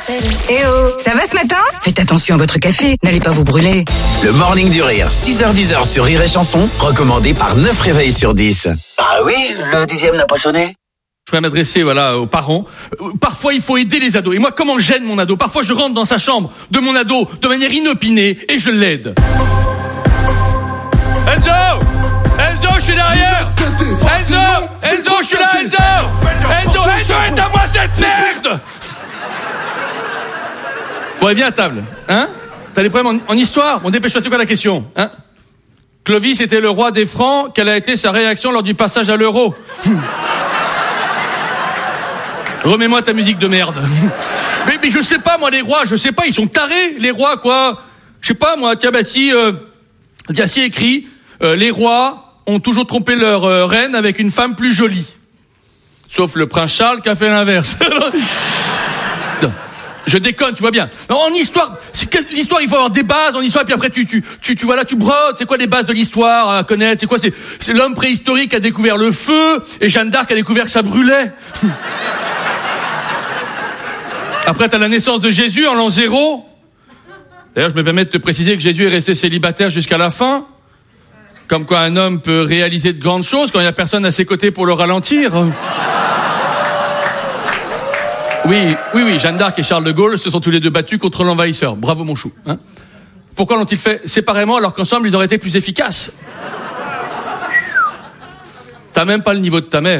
Eh oh, ça va ce matin? Faites attention à votre café, n'allez pas vous brûler. Le Morning du Rire, 6h-10h sur Rire et Chanson, recommandé par 9 réveils sur 10. Ah oui, le 10e n'a pas sonné. Je vais m'adresser aux parents. Parfois, il faut aider les ados. Et moi, comment gêne mon ado? Parfois, je rentre dans sa chambre de mon ado de manière inopinée et je l'aide. Enzo, je suis derrière. Enzo, je suis là, Enzo, aide-moi cette merde. Bon, viens à table, hein? T'as des problèmes en histoire? Bon, dépêche-toi, c'est quoi la question, hein? Clovis était le roi des Francs. Quelle a été sa réaction lors du passage à l'euro? Remets-moi ta musique de merde. Mais je sais pas, moi, les rois, je sais pas, ils sont tarés, les rois, quoi. Je sais pas, moi, tiens, si écrit, les rois ont toujours trompé leur reine avec une femme plus jolie. Sauf le prince Charles qui a fait l'inverse. Non, je déconne, tu vois bien. En histoire, l'histoire, il faut avoir des bases en histoire, et puis après, tu brodes. C'est quoi les bases de l'histoire à connaître? C'est quoi? C'est l'homme préhistorique qui a découvert le feu, et Jeanne d'Arc a découvert que ça brûlait. Après, t'as la naissance de Jésus en l'an 0. D'ailleurs, je me permets de te préciser que Jésus est resté célibataire jusqu'à la fin. Comme quoi un homme peut réaliser de grandes choses quand il n'y a personne à ses côtés pour le ralentir. Oui, Jeanne d'Arc et Charles de Gaulle se sont tous les deux battus contre l'envahisseur. Bravo mon chou. Hein. Pourquoi l'ont-ils fait séparément alors qu'ensemble ils auraient été plus efficaces? T'as même pas le niveau de ta mère.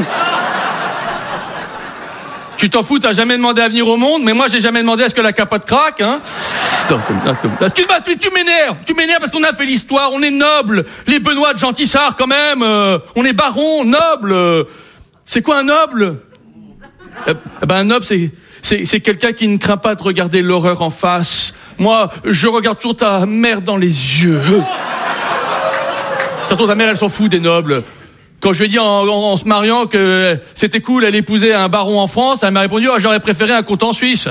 Tu t'en fous, t'as jamais demandé à venir au monde, mais moi j'ai jamais demandé à ce que la capote craque, hein. Excuse-moi, tu m'énerves parce qu'on a fait l'histoire, on est noble. Les Benoît de Gentissart quand même, on est baron, noble. C'est quoi un noble? Un noble c'est quelqu'un qui ne craint pas de regarder l'horreur en face. Moi, je regarde toujours ta mère dans les yeux. Surtout ta mère, elle s'en fout des nobles. Quand je lui ai dit en se mariant que c'était cool, elle épousait un baron en France, elle m'a répondu j'aurais préféré un comte en Suisse.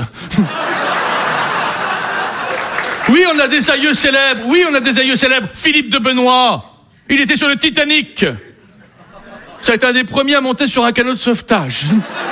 Oui, on a des aïeux célèbres. Philippe de Benoît, il était sur le Titanic. Ça a été un des premiers à monter sur un canot de sauvetage.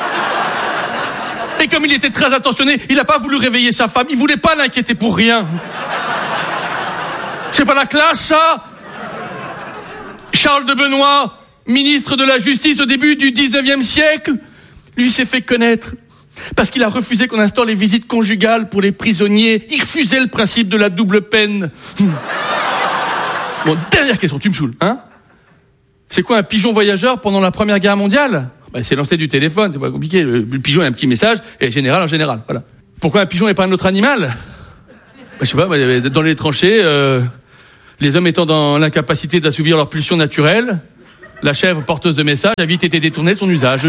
Et comme il était très attentionné, il n'a pas voulu réveiller sa femme, il voulait pas l'inquiéter pour rien. C'est pas la classe, ça? Charles de Benoît, ministre de la Justice au début du 19e siècle, lui s'est fait connaître parce qu'il a refusé qu'on instaure les visites conjugales pour les prisonniers. Il refusait le principe de la double peine. Bon, dernière question, tu me saoules, hein? C'est quoi un pigeon voyageur pendant la Première Guerre mondiale? C'est lancé du téléphone, c'est pas compliqué. Le pigeon a un petit message, et général en général, voilà. Pourquoi un pigeon n'est pas un autre animal? Je sais pas, dans les tranchées, les hommes étant dans l'incapacité d'assouvir leur pulsion naturelle, la chèvre porteuse de messages a vite été détournée de son usage.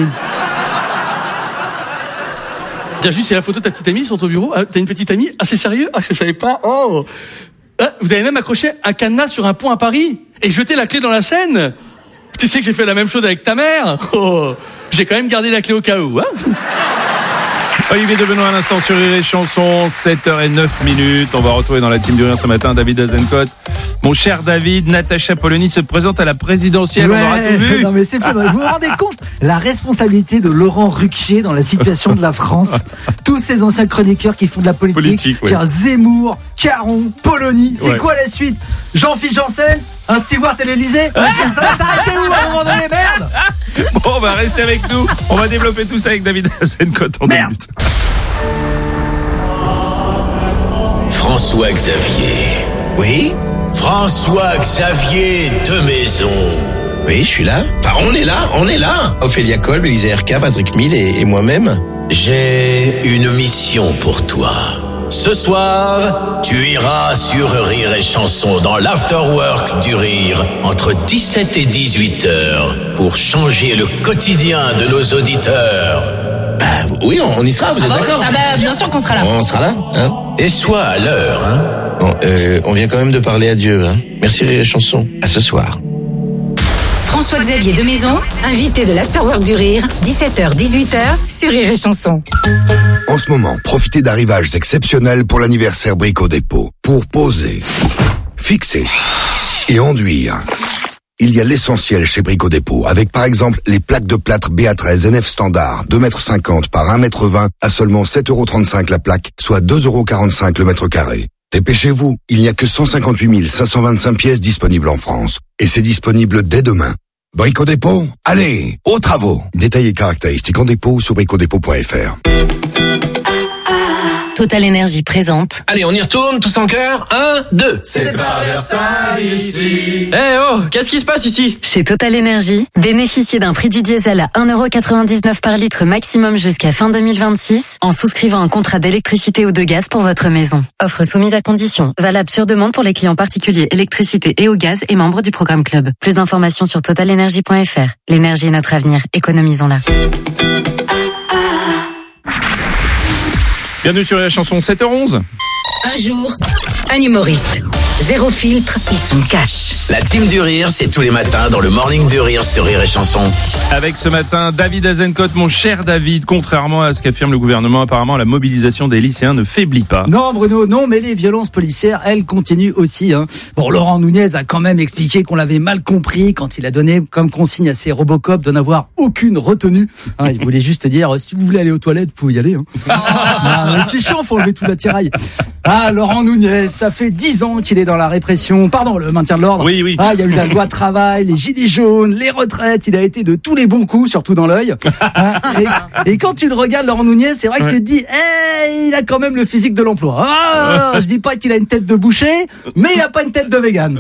Tiens, juste, c'est la photo de ta petite amie sur ton bureau. Ah, t'as une petite amie? Ah, c'est sérieux? Ah, je savais pas. Oh! Ah, vous avez même accroché un cadenas sur un pont à Paris et jeté la clé dans la Seine? Tu sais que j'ai fait la même chose avec ta mère? Oh! J'ai quand même gardé la clé au cas où, hein? Olivier de Benoît à l'instant sur Rire et Chanson, 7h09. On va retrouver dans la team du Rire ce matin David Azencote. Mon cher David, Natacha Polony se présente à la présidentielle. Ouais, on aura tout vu. Non mais c'est fou. Vous vous rendez compte la responsabilité de Laurent Ruquier dans la situation de la France? Tous ces anciens chroniqueurs qui font de la politique. Ouais. Tiens, Zemmour, Caron, Polony. C'est Ouais. quoi la suite? Jean-Philippe Janssen, un steward à l'Elysée. Ça va s'arrêter où à un moment donné, merde? Bon, on va rester avec nous. On va développer tout ça avec David Azencote en 2 minutes. François Xavier. Oui? François Xavier de Maison. Oui, je suis là. Enfin, on est là. Ophélia Kolb, Élysée RK, Patrick Mille et moi-même. J'ai une mission pour toi. Ce soir, tu iras sur Rire et Chanson dans l'afterwork du rire entre 17 et 18 heures pour changer le quotidien de nos auditeurs. Oui, on y sera, vous êtes d'accord? Bien sûr qu'on sera là. On sera là, hein? Et sois à l'heure, hein. Bon, on vient quand même de parler à Dieu, hein. Merci Rire et Chanson. À ce soir. François-Xavier de Maison, invité de l'Afterwork du Rire, 17h-18h sur Rire et Chanson. En ce moment, profitez d'arrivages exceptionnels pour l'anniversaire Brico Dépôt. Pour poser, fixer et enduire. il y a l'essentiel chez Brico Dépôt, avec par exemple les plaques de plâtre BA13 NF standard, 2,50 m par 1,20 m à seulement 7,35 € la plaque, soit 2,45 € le mètre carré. Dépêchez-vous, il n'y a que 158 525 pièces disponibles en France. Et c'est disponible dès demain. Brico Dépôt, allez, aux travaux. Détails et caractéristiques en dépôt sur bricodépôt.fr. Total Énergie présente. Allez, on y retourne, tous en chœur. 1, 2. C'est pas Versailles ici. Eh oh, qu'est-ce qui se passe ici? Chez Total Énergie, bénéficiez d'un prix du diesel à 1,99 € par litre maximum jusqu'à fin 2026 en souscrivant un contrat d'électricité ou de gaz pour votre maison. Offre soumise à condition. Valable sur demande pour les clients particuliers électricité et au gaz et membres du programme Club. Plus d'informations sur totalenergie.fr. L'énergie est notre avenir. Économisons-la. Bienvenue sur la chanson 7h11. Un jour, un humoriste. Zéro filtre, il se cache. La team du rire, c'est tous les matins dans le Morning du Rire sur Rire et Chanson. Avec ce matin, David Azencott, mon cher David. Contrairement à ce qu'affirme le gouvernement, apparemment, la mobilisation des lycéens ne faiblit pas. Non, Bruno, non, mais les violences policières, elles continuent aussi. Bon, Laurent Nunez a quand même expliqué qu'on l'avait mal compris quand il a donné comme consigne à ses Robocop de n'avoir aucune retenue. Il voulait juste dire, si vous voulez aller aux toilettes, vous pouvez y aller. C'est chiant, faut enlever tout l'attirail. Laurent Nunez, ça fait 10 ans qu'il est dans la répression, le maintien de l'ordre. Oui. Il y a eu la loi travail, les gilets jaunes, les retraites, il a été de tous les bons coups, surtout dans l'œil. Et quand tu le regardes, Laurent Nunez, c'est vrai que tu te dis, il a quand même le physique de l'emploi. Je dis pas qu'il a une tête de boucher, mais il a pas une tête de vegan.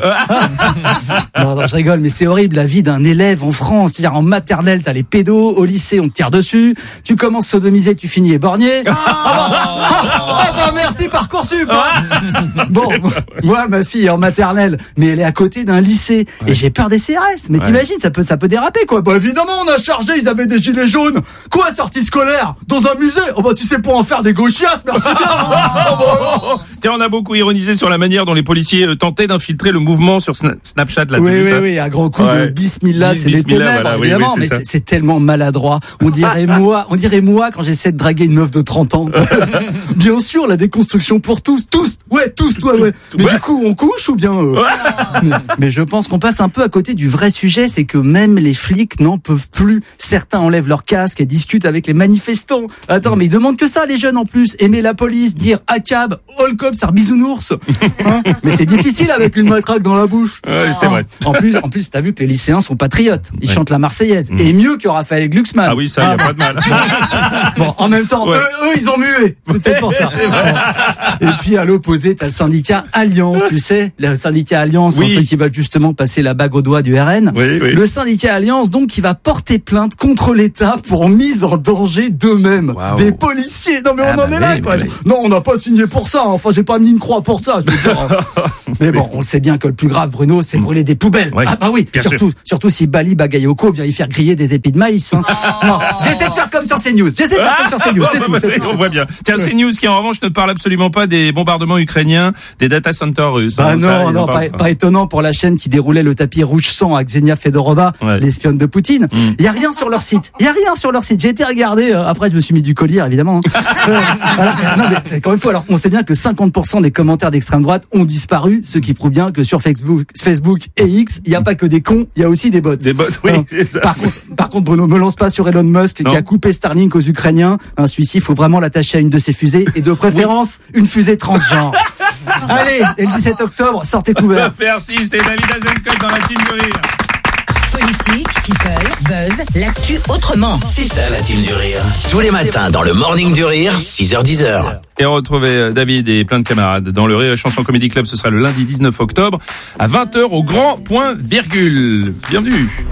Non, je rigole, mais c'est horrible la vie d'un élève en France. C'est-à-dire en maternelle, t'as les pédos, au lycée, on te tire dessus, tu commences sodomiser, tu finis éborgné. Merci Parcoursup. Bon, moi ma fille est en maternelle, mais elle est à côté d'un lycée et j'ai peur des CRS. Mais t'imagines, ça peut déraper quoi. Évidemment, on a chargé, ils avaient des gilets jaunes. Quoi, sortie scolaire dans un musée? Si c'est pour en faire des gauchias, merci bien. Tiens, on a beaucoup ironisé sur la manière dont les policiers tentaient d'infiltrer le mouvement sur Snapchat. Là, oui, à gros coup de bismillah, c'est les ténèbres, évidemment, mais c'est tellement maladroit. On dirait moi quand j'essaie de draguer une meuf de 30 ans. Bien sûr, la déconstruction pour tous. Ouais. Mais du coup, on couche ou bien Mais je pense qu'on passe un peu à côté du vrai sujet, c'est que même les flics n'en peuvent plus. Certains enlèvent leur casque et discutent avec les manifestants. Attends, mais ils demandent que ça, les jeunes en plus. Aimer la police, dire ACAB, all cops, c'est bisounours. Mais c'est difficile avec une matraque dans la bouche. C'est vrai. En plus, t'as vu que les lycéens sont patriotes. Ils chantent la Marseillaise. Et mieux que Raphaël Glucksmann. Ah oui, ça, y a pas de mal. Bon, en même temps, eux, ils ont mué. C'était pour ça. Et puis, à l'opposé, t'as le syndicat Alliance, tu sais. Le syndicat Alliance, sont ceux qui veulent justement passer la bague au doigt du RN. Oui. Le syndicat Alliance, donc, qui va porter plainte contre l'État pour mise en danger d'eux-mêmes. Wow. Des policiers. Non, mais on en est là, quoi. Non, on n'a pas signé pour ça. Enfin, j'ai pas mis une croix pour ça. Je veux dire. Mais bon, on sait bien que le plus grave, Bruno, c'est brûler des poubelles. Oui. Surtout si Bali Bagayoko vient y faire griller des épis de maïs. Non, j'essaie de faire comme sur CNews. C'est tout. On voit bien. Tiens, CNews qui en revanche ne parle absolument pas des bombardements ukrainiens, des data centers russes. Pas étonnant pour la chaîne qui déroulait le tapis rouge sang à Ksenia Fedorova, l'espionne de Poutine. Il y a rien sur leur site. J'ai été regarder. Après, je me suis mis du collier, évidemment. Non, mais c'est quand même fou. Alors, on sait bien que 50% des commentaires d'extrême droite ont disparu, ce qui prouve bien que sur Facebook et X, il n'y a pas que des cons, il y a aussi des bots. C'est ça. Par contre, Bruno, me lance pas sur Elon Musk qui a coupé Starlink aux Ukrainiens. Celui-ci, il faut vraiment l'attacher à une de ses fusées et de préférence une fusée transgenre. Allez, et le 17 octobre, sortez couverts. Merci, c'était David Azencott dans la team du rire. Politique, people, buzz, l'actu autrement. C'est ça la team du rire. Tous les matins dans le Morning du Rire, 6h-10h. Et retrouver David et plein de camarades dans le Rire et Chanson Comedy Club. Ce sera le lundi 19 octobre à 20h au Grand Point Virgule. Bienvenue.